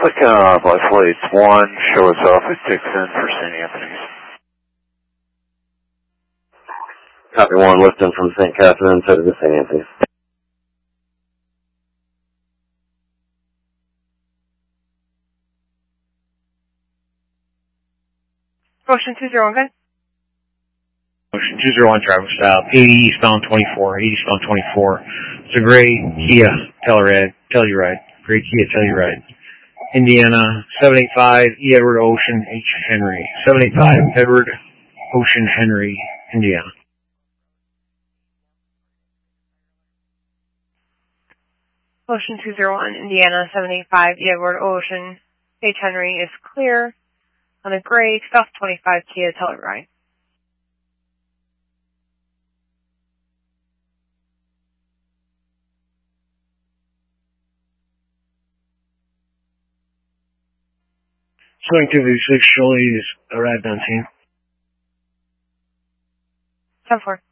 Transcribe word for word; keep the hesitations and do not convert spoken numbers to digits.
Traffic uh, by flights one, show us off at Dixon for Saint Anthony's. Copy one, lifting from Saint Catharines, headed to Saint Anthony's. Ocean two zero one, good. Ocean two zero one, driver style, eighty eastbound twenty-four, eighty eastbound twenty-four. It's a gray Kia Telluride, Telluride, gray Kia Telluride. Indiana, seven eight five, E. Edward Ocean, H. Henry. seven eight five, Edward Ocean, Henry, Indiana. Ocean two zero one, Indiana, seven eight five, E. Edward Ocean, H. Henry is clear on a gray South twenty-five Kia Telluride. Swing two fifty-six, Shirley's arrived on scene. ten four.